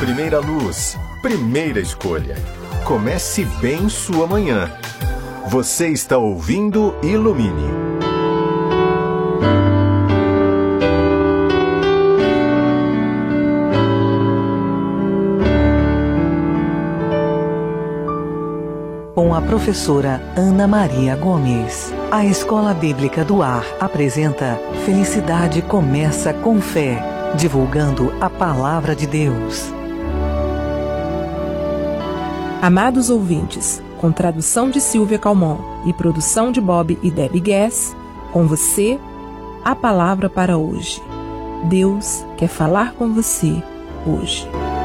primeira luz, primeira escolha. Comece bem sua manhã. Você está ouvindo Ilumine. Com a professora Ana Maria Gomes, a Escola Bíblica do Ar apresenta Felicidade Começa com Fé, divulgando a Palavra de Deus. Amados ouvintes, com tradução de Silvia Calmon e produção de Bob e Debbie Guess, com você, a palavra para hoje. Deus quer falar com você hoje.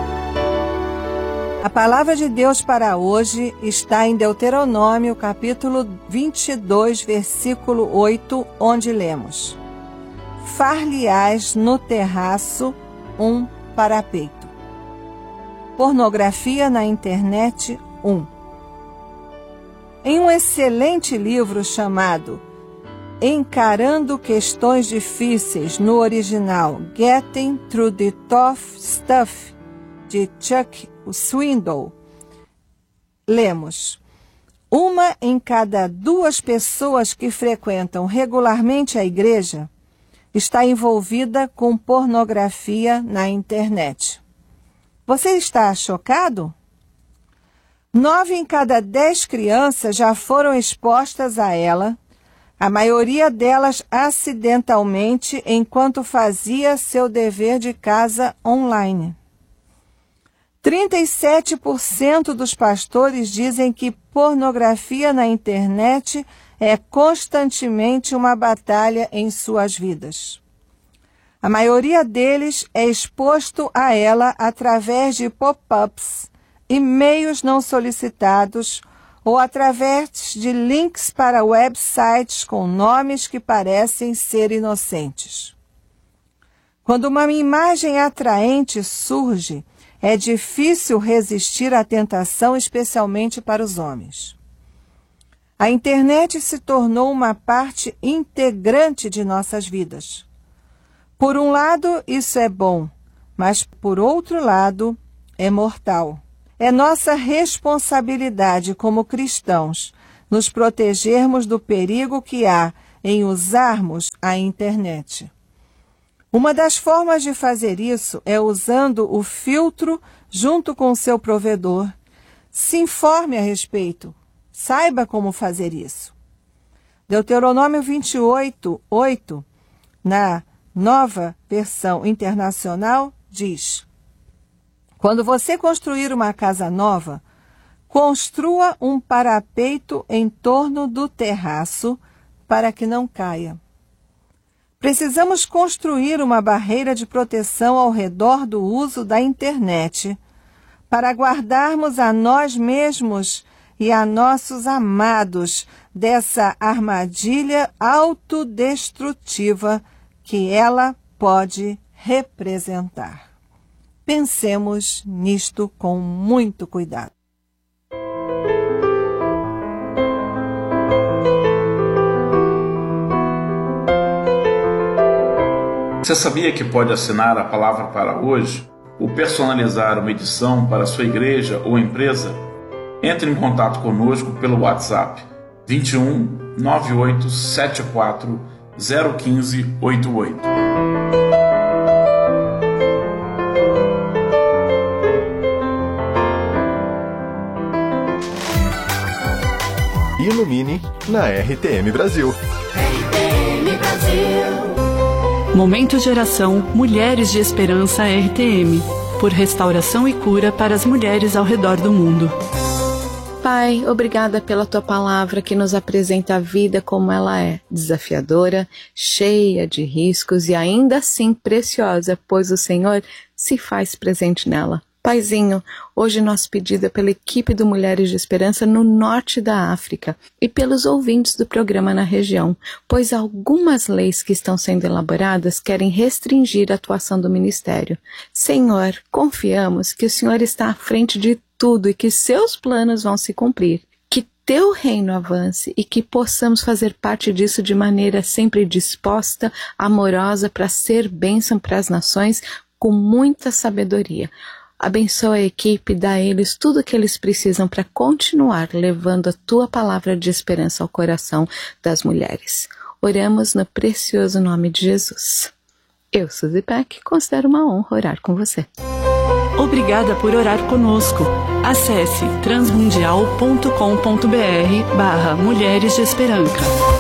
A palavra de Deus para hoje está em Deuteronômio, capítulo 22, versículo 8, onde lemos: Far-lhe-ás no terraço um parapeito. Pornografia na internet 1. Em um excelente livro chamado Encarando Questões Difíceis, no original Getting Through the Tough Stuff, de Chuck Swindoll, lemos: uma em cada 2 pessoas que frequentam regularmente a igreja está envolvida com pornografia na internet. Você está chocado? 9 em cada 10 crianças já foram expostas a ela, a maioria delas acidentalmente, enquanto fazia seu dever de casa online. 37% dos pastores dizem que pornografia na internet é constantemente uma batalha em suas vidas. A maioria deles é exposto a ela através de pop-ups, e-mails não solicitados ou através de links para websites com nomes que parecem ser inocentes. Quando uma imagem atraente surge, é difícil resistir à tentação, especialmente para os homens. A internet se tornou uma parte integrante de nossas vidas. Por um lado, isso é bom, mas por outro lado, é mortal. É nossa responsabilidade como cristãos nos protegermos do perigo que há em usarmos a internet. Uma das formas de fazer isso é usando o filtro junto com o seu provedor. Se informe a respeito. Saiba como fazer isso. Deuteronômio 28, 8, na Nova Versão Internacional, diz: quando você construir uma casa nova, construa um parapeito em torno do terraço para que não caia. Precisamos construir uma barreira de proteção ao redor do uso da internet para guardarmos a nós mesmos e a nossos amados dessa armadilha autodestrutiva que ela pode representar. Pensemos nisto com muito cuidado. Você sabia que pode assinar a palavra para hoje ou personalizar uma edição para a sua igreja ou empresa? Entre em contato conosco pelo WhatsApp 21 98 74 015 88. Ilumine na RTM Brasil. RTM Brasil. Momento de oração Mulheres de Esperança RTM, por restauração e cura para as mulheres ao redor do mundo. Pai, obrigada pela Tua palavra que nos apresenta a vida como ela é, desafiadora, cheia de riscos e ainda assim preciosa, pois o Senhor se faz presente nela. Paizinho, hoje nosso pedido é pela equipe do Mulheres de Esperança no norte da África e pelos ouvintes do programa na região, pois algumas leis que estão sendo elaboradas querem restringir a atuação do ministério. Senhor, confiamos que o Senhor está à frente de tudo e que seus planos vão se cumprir. Que teu reino avance e que possamos fazer parte disso de maneira sempre disposta, amorosa, para ser bênção para as nações, com muita sabedoria. Abençoa a equipe, dá a eles tudo o que eles precisam para continuar levando a tua palavra de esperança ao coração das mulheres. Oramos no precioso nome de Jesus. Eu, Suzy Peck, considero uma honra orar com você. Obrigada por orar conosco. Acesse transmundial.com.br/Mulheres de Esperança.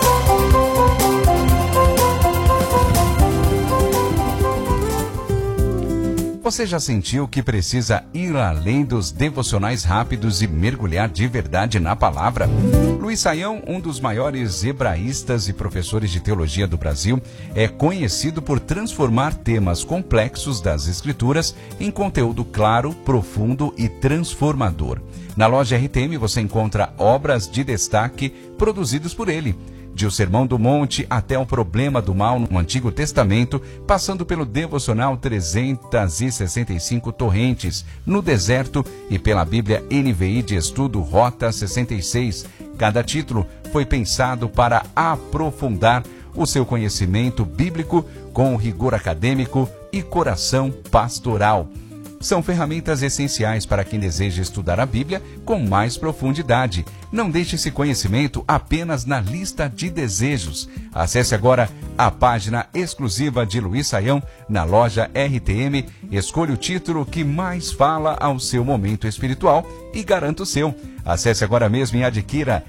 Você já sentiu que precisa ir além dos devocionais rápidos e mergulhar de verdade na palavra? Luiz Saião, um dos maiores hebraístas e professores de teologia do Brasil, é conhecido por transformar temas complexos das Escrituras em conteúdo claro, profundo e transformador. Na loja RTM você encontra obras de destaque produzidas por ele. De O Sermão do Monte até o Problema do Mal no Antigo Testamento, passando pelo devocional 365 Torrentes no Deserto e pela Bíblia NVI de Estudo Rota 66. Cada título foi pensado para aprofundar o seu conhecimento bíblico com rigor acadêmico e coração pastoral. São ferramentas essenciais para quem deseja estudar a Bíblia com mais profundidade. Não deixe esse conhecimento apenas na lista de desejos. Acesse agora a página exclusiva de Luiz Saião na loja RTM. Escolha o título que mais fala ao seu momento espiritual e garanta o seu. Acesse agora mesmo e adquira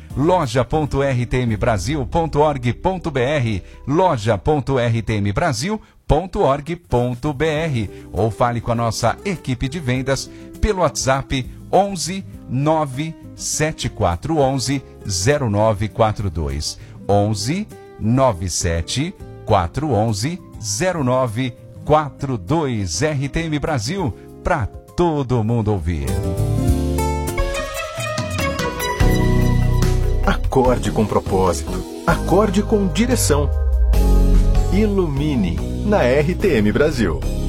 loja.rtmbrasil.org.br, loja.rtmbrasil.org.br ou fale com a nossa equipe de vendas pelo WhatsApp 11 97411 0942 11 97411 0942. RTM Brasil, para todo mundo ouvir. Acorde com propósito. Acorde com direção. Ilumine na RTM Brasil.